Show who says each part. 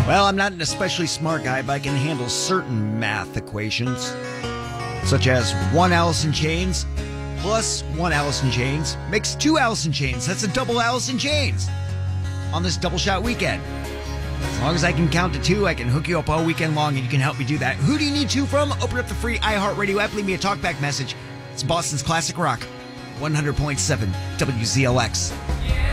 Speaker 1: Well, I'm not an especially smart guy, but I can handle certain math equations, such as 1 Alice in Chains plus 1 Alice in Chains makes 2 Alice in Chains. That's a double Alice in Chains on this double shot weekend. As long as I can count to 2, I can hook you up all weekend long, and you can help me do that. Who do you need to from? Open up the free iHeartRadio app, leave me a talkback message. It's Boston's Classic Rock, 100.7 WZLX.